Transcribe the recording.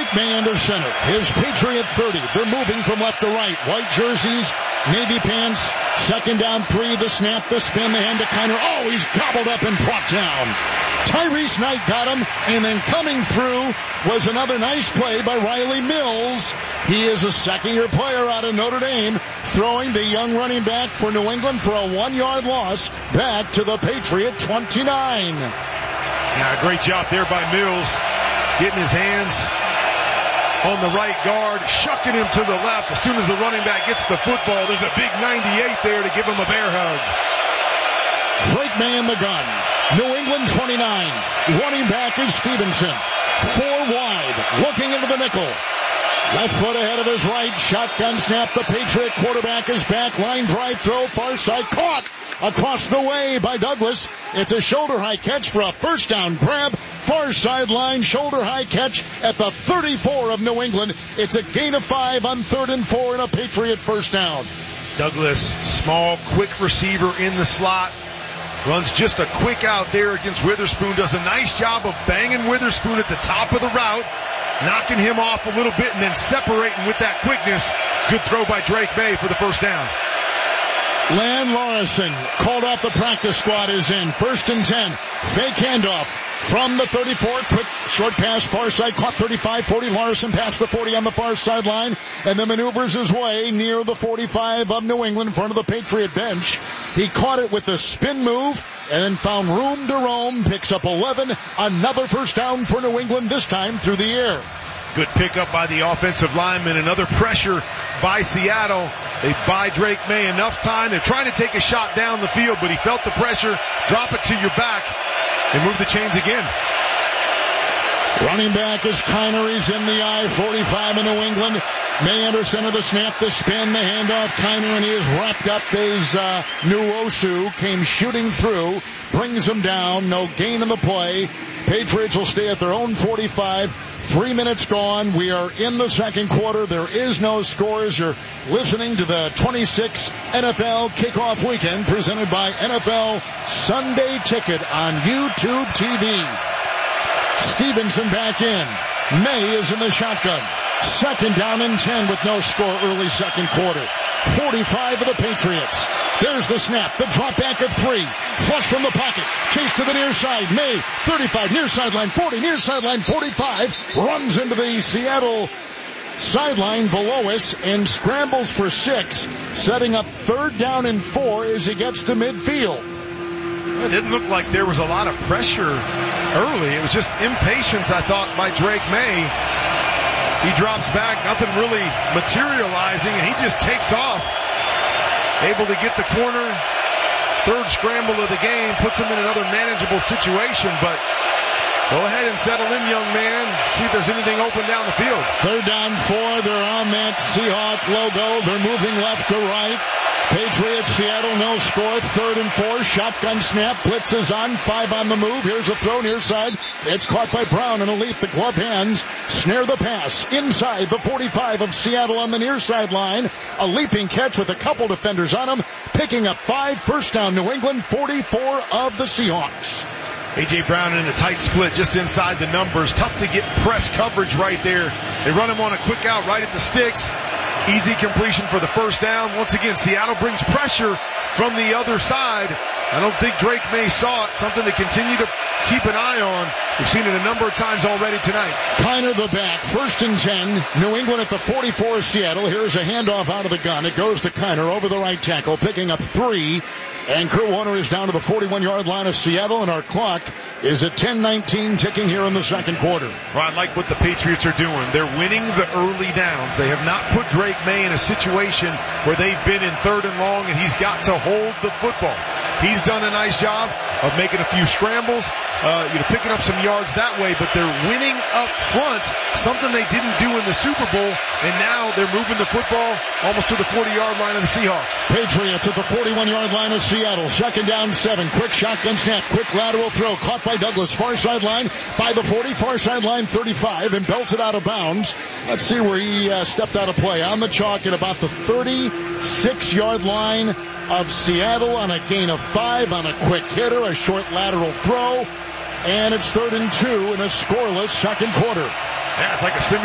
Drake May under center. His Patriot 30. They're moving from left to right. White jerseys, navy pants. Second down 3. The snap, the spin, the hand to Kiner. Oh, he's gobbled up and brought down. Tyrese Knight got him, and then coming through was another nice play by Riley Mills. He is a second-year player out of Notre Dame, throwing the young running back for New England for a 1-yard loss back to the Patriot 29. Yeah, great job there by Mills, getting his hands on the right guard, shucking him to the left. As soon as the running back gets the football, there's a big 98 there to give him a bear hug. Drake May in the gun. New England 29. Running back is Stevenson. 4 wide. Looking into the nickel. Left foot ahead of his right. Shotgun snap. The Patriot quarterback is back. Line drive throw. Far side. Caught across the way by Douglas. It's a shoulder high catch for a first down grab. Far sideline shoulder high catch at the 34 of New England. It's a gain of 5 on 3rd and 4 and a Patriot first down. Douglas, small, quick receiver in the slot. Runs just a quick out there against Witherspoon. Does a nice job of banging Witherspoon at the top of the route, knocking him off a little bit, and then separating with that quickness. Good throw by Drake May for the first down. Lan Larson, called off the practice squad, is in. 1st and 10. Fake handoff from the 34. Quick short pass, far side, caught 35-40. Larson past the 40 on the far sideline, and then maneuvers his way near the 45 of New England in front of the Patriot bench. He caught it with a spin move and then found room to roam. Picks up 11. Another first down for New England, this time through the air. Good pickup by the offensive lineman. Another pressure by Seattle. They buy Drake May enough time. They're trying to take a shot down the field, but he felt the pressure. Drop it to your back and move the chains again. Running back is Kiner. He's in the I-45 in New England. May under center, the snap, the spin, the handoff. Kiner, and he is wrapped up as Nwosu came shooting through. Brings him down. No gain in the play. Patriots will stay at their own 45. 3 minutes gone. We are in the second quarter. There is no scores. You're listening to the 26 NFL Kickoff Weekend presented by NFL Sunday Ticket on YouTube TV. Stevenson back in. May is in the shotgun. Second down and 10 with no score early second quarter. 45 of the Patriots. There's the snap. The drop back of 3. Flush from the pocket. Chase to the near side. May, 35, near sideline 40, near sideline 45. Runs into the Seattle sideline below us and scrambles for 6. Setting up 3rd down and 4 as he gets to midfield. It didn't look like there was a lot of pressure early. It was just impatience, I thought, by Drake May. He drops back, nothing really materializing, and he just takes off. Able to get the corner. 3rd scramble of the game puts him in another manageable situation, but go ahead and settle in, young man. See if there's anything open down the field. 3rd down 4. They're on that Seahawk logo. They're moving left to right. Patriots, Seattle, no score. 3rd and 4. Shotgun snap. Blitz is on. 5 on the move. Here's a throw near side. It's caught by Brown and Elite. The glove hands snare the pass. Inside the 45 of Seattle on the near sideline. A leaping catch with a couple defenders on him. Picking up 5. First down, New England. 44 of the Seahawks. A.J. Brown in a tight split just inside the numbers. Tough to get press coverage right there. They run him on a quick out right at the sticks. Easy completion for the first down. Once again, Seattle brings pressure from the other side. I don't think Drake May saw it. Something to continue to keep an eye on. We've seen it a number of times already tonight. Kiner the back. 1st and 10. New England at the 44 of Seattle. Here's a handoff out of the gun. It goes to Kiner over the right tackle, picking up 3. And Kurt Warner is down to the 41-yard line of Seattle, and our clock is at 10:19 ticking here in the second quarter. Well, I like what the Patriots are doing. They're winning the early downs. They have not put Drake May in a situation where they've been in 3rd and long, and he's got to hold the football. He's done a nice job of making a few scrambles, picking up some yards that way, but they're winning up front, something they didn't do in the Super Bowl, and now they're moving the football almost to the 40-yard line of the Seahawks. Patriots at the 41-yard line of Seattle. Second down 7. Quick shotgun snap. Quick lateral throw. Caught by Douglas. Far sideline by the 40. Far sideline 35 and belted out of bounds. Let's see where he stepped out of play. On the chalk at about the 36-yard line of Seattle on a gain of 5 on a quick hitter. A short lateral throw. And it's 3rd and 2 in a scoreless second quarter. Yeah, it's like a